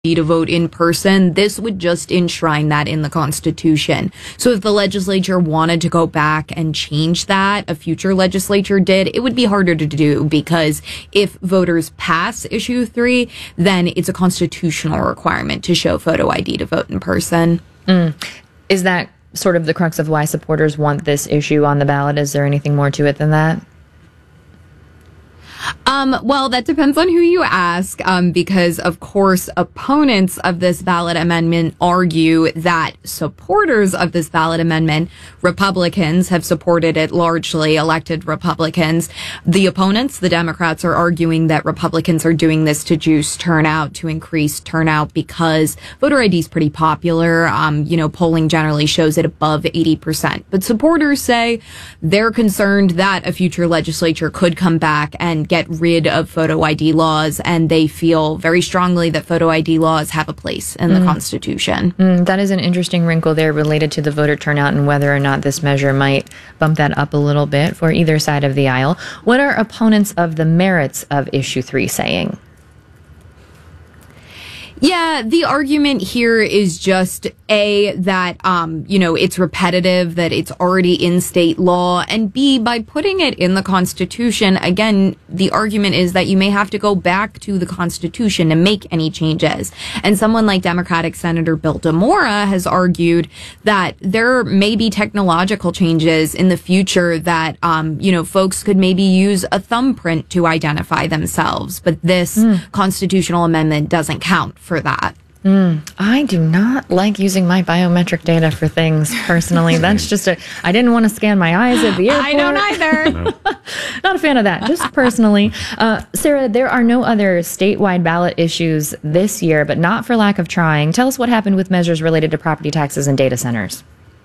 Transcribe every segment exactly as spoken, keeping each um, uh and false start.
to vote in person, this would just enshrine that in the Constitution. So if the legislature wanted to go back and change that, a future legislature did, it would be harder to do, because if voters pass issue three, then it's a constitutional requirement to show photo I D to vote in person. Mm. Is that sort of the crux of why supporters want this issue on the ballot? Is there anything more to it than that? Um, well, that depends on who you ask, um, because, of course, opponents of this ballot amendment argue that supporters of this ballot amendment, Republicans, have supported it largely, elected Republicans. The opponents, the Democrats, are arguing that Republicans are doing this to juice turnout, to increase turnout, because voter I D is pretty popular. Um, you know, polling generally shows it above eighty percent. But supporters say they're concerned that a future legislature could come back and get rid of photo I D laws, and they feel very strongly that photo I D laws have a place in mm. the Constitution. Mm, that is an interesting wrinkle there related to the voter turnout and whether or not this measure might bump that up a little bit for either side of the aisle. What are opponents of the merits of issue three saying? Yeah, the argument here is just, A, that, um, you know, it's repetitive, that it's already in state law, and B, by putting it in the Constitution, again, the argument is that you may have to go back to the Constitution to make any changes. And someone like Democratic Senator Bill DeMora has argued that there may be technological changes in the future that, um, you know, folks could maybe use a thumbprint to identify themselves, but this mm. constitutional amendment doesn't count for that. Mm, I do not like using my biometric data for things personally. That's just a, I didn't want to scan my eyes at the airport. I don't either. No. Not a fan of that, just personally. Uh, Sarah, there are no other statewide ballot issues this year, but not for lack of trying. Tell us what happened with measures related to property taxes and data centers.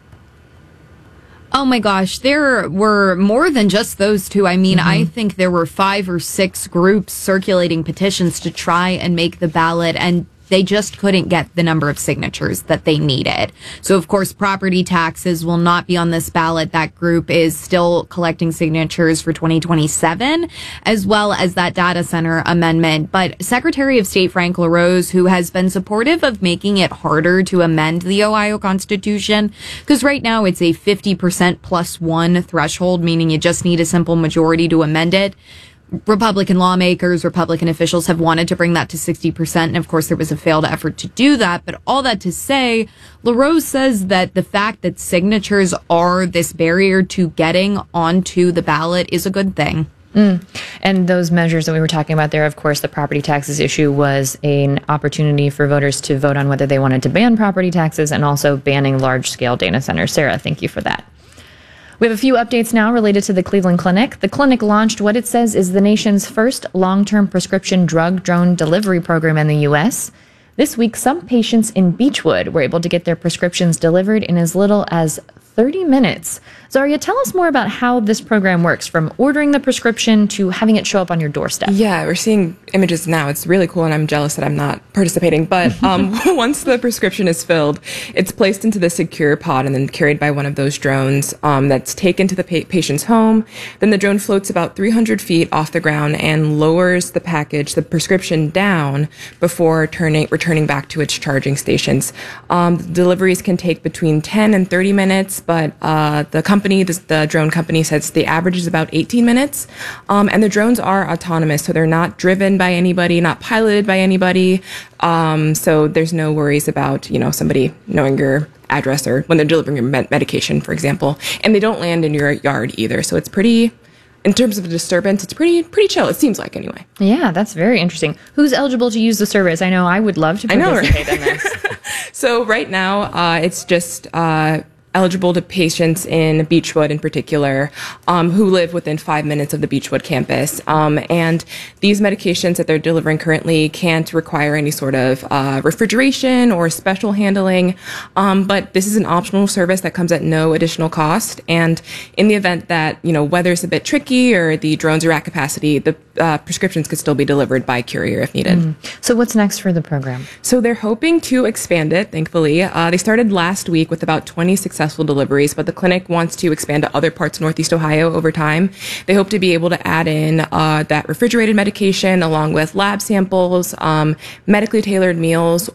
Oh my gosh, there were more than just those two. I mean, mm-hmm. I think there were five or six groups circulating petitions to try and make the ballot, and they just couldn't get the number of signatures that they needed. So, of course, property taxes will not be on this ballot. That group is still collecting signatures for twenty twenty-seven, as well as that data center amendment. But Secretary of State Frank LaRose, who has been supportive of making it harder to amend the Ohio Constitution, because right now it's a fifty percent plus one threshold, meaning you just need a simple majority to amend it. Republican lawmakers, Republican officials have wanted to bring that to sixty percent. And of course, there was a failed effort to do that. But all that to say, LaRose says that the fact that signatures are this barrier to getting onto the ballot is a good thing. Mm. And those measures that we were talking about there, of course, the property taxes issue was an opportunity for voters to vote on whether they wanted to ban property taxes and also banning large-scale data centers. Sarah, thank you for that. We have a few updates now related to the Cleveland Clinic. The clinic launched what it says is the nation's first long-term prescription drug drone delivery program in the U S. This week, some patients in Beechwood were able to get their prescriptions delivered in as little as thirty minutes. Zaria, tell us more about how this program works, from ordering the prescription to having it show up on your doorstep. Yeah, we're seeing images now. It's really cool, and I'm jealous that I'm not participating. But um, once the prescription is filled, it's placed into the secure pod and then carried by one of those drones um, that's taken to the pa- patient's home. Then the drone floats about three hundred feet off the ground and lowers the package, the prescription, down before turning, returning back to its charging stations. Um, deliveries can take between ten and thirty minutes, but uh, the company, the, the drone company, says the average is about eighteen minutes. Um, and the drones are autonomous, so they're not driven by anybody, not piloted by anybody. Um, so there's no worries about, you know, somebody knowing your address or when they're delivering your med- medication, for example. And they don't land in your yard either. So it's pretty, in terms of a disturbance, it's pretty pretty chill, it seems like, anyway. Yeah, that's very interesting. Who's eligible to use the service? I know I would love to participate I know, right? in this. So right now, uh, it's just uh, eligible to patients in Beechwood in particular, um, who live within five minutes of the Beechwood campus. Um, and these medications that they're delivering currently can't require any sort of uh, refrigeration or special handling. Um, but this is an optional service that comes at no additional cost. And in the event that, you know, weather's a bit tricky or the drones are at capacity, the uh, prescriptions could still be delivered by courier if needed. Mm. So what's next for the program? So they're hoping to expand it, thankfully. Uh, they started last week with about twenty successful successful deliveries, but the clinic wants to expand to other parts of Northeast Ohio over time. They hope to be able to add in uh, that refrigerated medication along with lab samples, um, medically tailored meals,